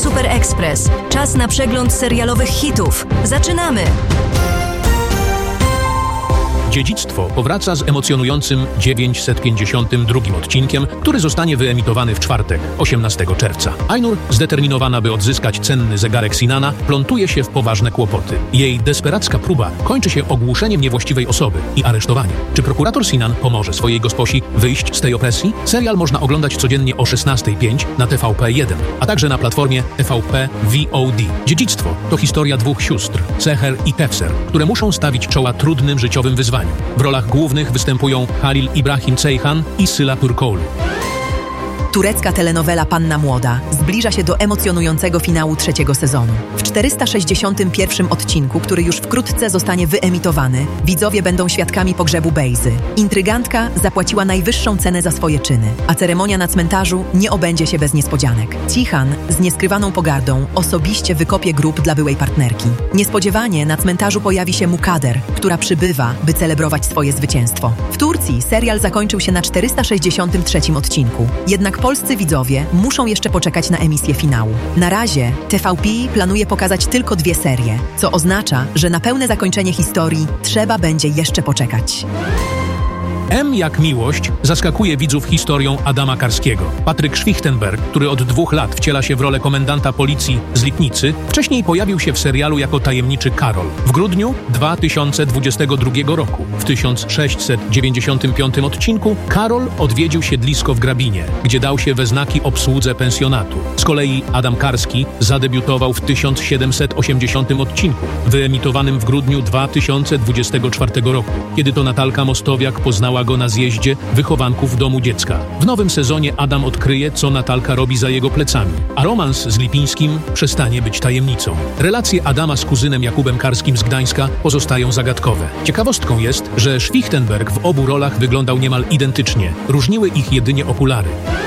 Super Express. Czas na przegląd serialowych hitów. Zaczynamy! Dziedzictwo powraca z emocjonującym 952 odcinkiem, który zostanie wyemitowany w czwartek, 18 czerwca. Ainur, zdeterminowana, by odzyskać cenny zegarek Sinana, plątuje się w poważne kłopoty. Jej desperacka próba kończy się ogłuszeniem niewłaściwej osoby i aresztowaniem. Czy prokurator Sinan pomoże swojej gosposi wyjść z tej opresji? Serial można oglądać codziennie o 16:05 na TVP1, a także na platformie TVP VOD. Dziedzictwo to historia dwóch sióstr, Seher i Kevser, które muszą stawić czoła trudnym życiowym wyzwaniom. W rolach głównych występują Halil Ibrahim Ceyhan i Sıla Türkoğlu. Turecka telenowela Panna Młoda zbliża się do emocjonującego finału trzeciego sezonu. W 461 odcinku, który już wkrótce zostanie wyemitowany, widzowie będą świadkami pogrzebu Bejzy. Intrygantka zapłaciła najwyższą cenę za swoje czyny, a ceremonia na cmentarzu nie obędzie się bez niespodzianek. Ceyhan z nieskrywaną pogardą osobiście wykopie grób dla byłej partnerki. Niespodziewanie na cmentarzu pojawi się Mukader, która przybywa, by celebrować swoje zwycięstwo. W Turcji serial zakończył się na 463 odcinku, jednak polscy widzowie muszą jeszcze poczekać na emisję finału. Na razie TVP planuje pokazać tylko 2 serie, co oznacza, że na pełne zakończenie historii trzeba będzie jeszcze poczekać. M jak miłość zaskakuje widzów historią Adama Karskiego. Patryk Schwichtenberg, który od 2 lat wciela się w rolę komendanta policji z Lipnicy, wcześniej pojawił się w serialu jako tajemniczy Karol. W grudniu 2022 roku, w 1695 odcinku, Karol odwiedził siedlisko w Grabinie, gdzie dał się we znaki obsłudze pensjonatu. Z kolei Adam Karski zadebiutował w 1780 odcinku, wyemitowanym w grudniu 2024 roku, kiedy to Natalka Mostowiak poznała go na zjeździe wychowanków domu dziecka. W nowym sezonie Adam odkryje, co Natalka robi za jego plecami, a romans z Lipińskim przestanie być tajemnicą. Relacje Adama z kuzynem Jakubem Karskim z Gdańska pozostają zagadkowe. Ciekawostką jest, że Schwichtenberg w obu rolach wyglądał niemal identycznie. Różniły ich jedynie okulary.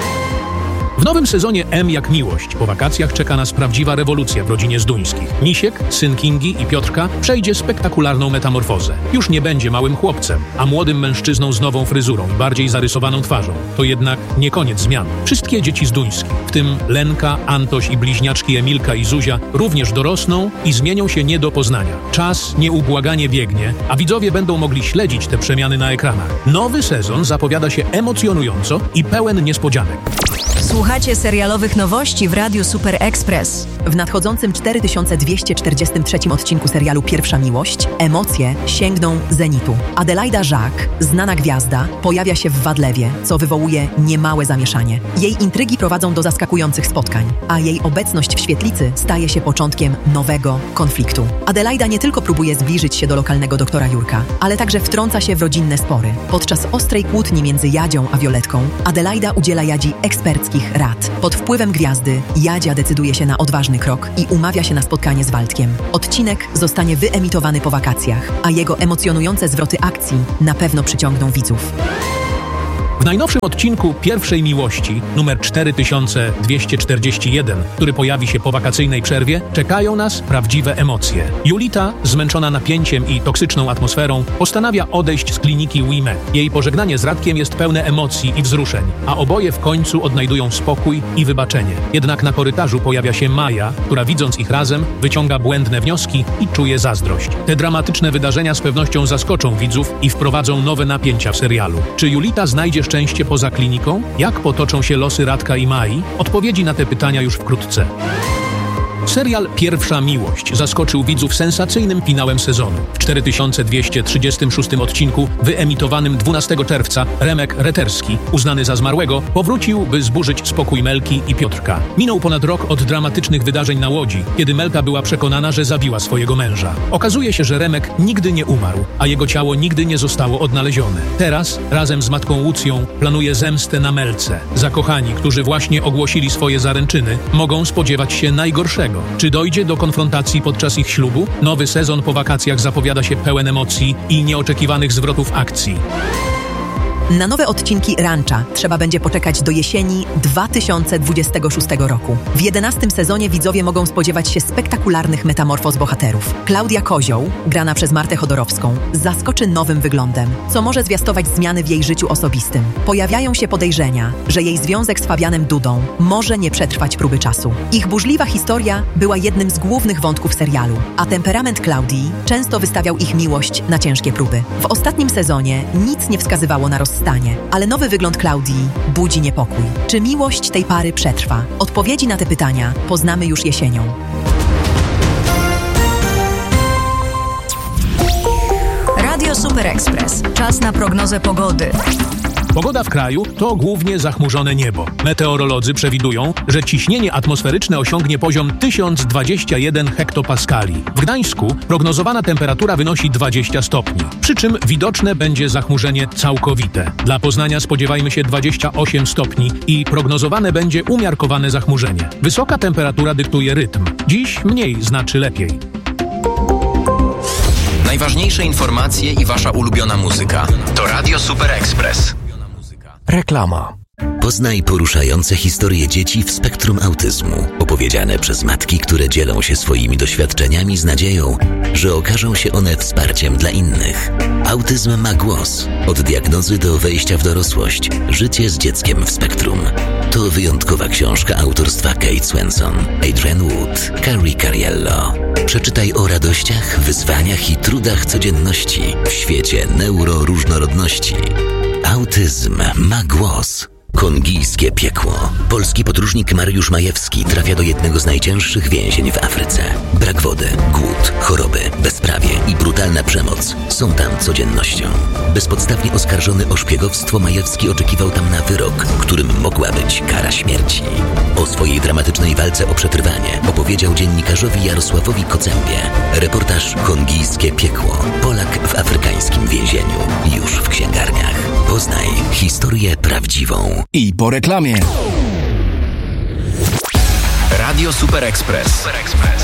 W nowym sezonie M jak miłość po wakacjach czeka nas prawdziwa rewolucja w rodzinie Zduńskich. Misiek, syn Kingi i Piotrka, przejdzie spektakularną metamorfozę. Już nie będzie małym chłopcem, a młodym mężczyzną z nową fryzurą i bardziej zarysowaną twarzą. To jednak nie koniec zmian. Wszystkie dzieci Zduńskich, w tym Lenka, Antoś i bliźniaczki Emilka i Zuzia, również dorosną i zmienią się nie do poznania. Czas nieubłaganie biegnie, a widzowie będą mogli śledzić te przemiany na ekranach. Nowy sezon zapowiada się emocjonująco i pełen niespodzianek. Słuchacie serialowych nowości w Radiu Super Express. W nadchodzącym 4243 odcinku serialu Pierwsza Miłość emocje sięgną zenitu. Adelaida Jacques, znana gwiazda, pojawia się w Wadlewie, co wywołuje niemałe zamieszanie. Jej intrygi prowadzą do zaskakujących spotkań, a jej obecność w świetlicy staje się początkiem nowego konfliktu. Adelaida nie tylko próbuje zbliżyć się do lokalnego doktora Jurka, ale także wtrąca się w rodzinne spory. Podczas ostrej kłótni między Jadzią a Violetką, Adelaida udziela Jadzi eksperckich rad. Pod wpływem gwiazdy Jadzia decyduje się na odważny krok i umawia się na spotkanie z Waldkiem. Odcinek zostanie wyemitowany po wakacjach, a jego emocjonujące zwroty akcji na pewno przyciągną widzów. W najnowszym odcinku Pierwszej Miłości, numer 4241, który pojawi się po wakacyjnej przerwie, czekają nas prawdziwe emocje. Julita, zmęczona napięciem i toksyczną atmosferą, postanawia odejść z kliniki WIME. Jej pożegnanie z Radkiem jest pełne emocji i wzruszeń, a oboje w końcu odnajdują spokój i wybaczenie. Jednak na korytarzu pojawia się Maja, która widząc ich razem, wyciąga błędne wnioski i czuje zazdrość. Te dramatyczne wydarzenia z pewnością zaskoczą widzów i wprowadzą nowe napięcia w serialu. Czy Julita znajdzie szczęście poza kliniką? Jak potoczą się losy Radka i Mai? Odpowiedzi na te pytania już wkrótce. Serial Pierwsza Miłość zaskoczył widzów sensacyjnym finałem sezonu. W 4236 odcinku, wyemitowanym 12 czerwca, Remek Reterski, uznany za zmarłego, powrócił, by zburzyć spokój Melki i Piotrka. Minął ponad rok od dramatycznych wydarzeń na Łodzi, kiedy Melka była przekonana, że zabiła swojego męża. Okazuje się, że Remek nigdy nie umarł, a jego ciało nigdy nie zostało odnalezione. Teraz, razem z matką Łucją, planuje zemstę na Melce. Zakochani, którzy właśnie ogłosili swoje zaręczyny, mogą spodziewać się najgorszego. Czy dojdzie do konfrontacji podczas ich ślubu? Nowy sezon po wakacjach zapowiada się pełen emocji i nieoczekiwanych zwrotów akcji. Na nowe odcinki Rancha trzeba będzie poczekać do jesieni 2026 roku. W 11 sezonie widzowie mogą spodziewać się spektakularnych metamorfoz bohaterów. Klaudia Kozioł, grana przez Martę Chodorowską, zaskoczy nowym wyglądem, co może zwiastować zmiany w jej życiu osobistym. Pojawiają się podejrzenia, że jej związek z Fabianem Dudą może nie przetrwać próby czasu. Ich burzliwa historia była jednym z głównych wątków serialu, a temperament Klaudii często wystawiał ich miłość na ciężkie próby. W ostatnim sezonie nic nie wskazywało na rozstanie, ale nowy wygląd Klaudii budzi niepokój. Czy miłość tej pary przetrwa? Odpowiedzi na te pytania poznamy już jesienią. Radio Super Express. Czas na prognozę pogody. Pogoda w kraju to głównie zachmurzone niebo. Meteorolodzy przewidują, że ciśnienie atmosferyczne osiągnie poziom 1021 hektopaskali. W Gdańsku prognozowana temperatura wynosi 20 stopni, przy czym widoczne będzie zachmurzenie całkowite. Dla Poznania spodziewajmy się 28 stopni i prognozowane będzie umiarkowane zachmurzenie. Wysoka temperatura dyktuje rytm. Dziś mniej znaczy lepiej. Najważniejsze informacje i wasza ulubiona muzyka to Radio Super Express. Reklama. Poznaj poruszające historie dzieci w spektrum autyzmu, opowiedziane przez matki, które dzielą się swoimi doświadczeniami z nadzieją, że okażą się one wsparciem dla innych. Autyzm ma głos. Od diagnozy do wejścia w dorosłość. Życie z dzieckiem w spektrum. To wyjątkowa książka autorstwa Kate Swenson, Adrian Wood, Carrie Cariello. Przeczytaj o radościach, wyzwaniach i trudach codzienności w świecie neuroróżnorodności. Autyzm ma głos. Kongijskie piekło. Polski podróżnik Mariusz Majewski trafia do jednego z najcięższych więzień w Afryce. Brak wody, głód, choroby, bezprawie i brutalna przemoc są tam codziennością. Bezpodstawnie oskarżony o szpiegowstwo, Majewski oczekiwał tam na wyrok, którym mogła być kara śmierci. O swojej dramatycznej walce o przetrwanie opowiedział dziennikarzowi Jarosławowi Kocębie. Reportaż Kongijskie piekło. Polak w afrykańskim więzieniu. Już w księgarniach. Poznaj historię prawdziwą. I po reklamie. Radio Super Express.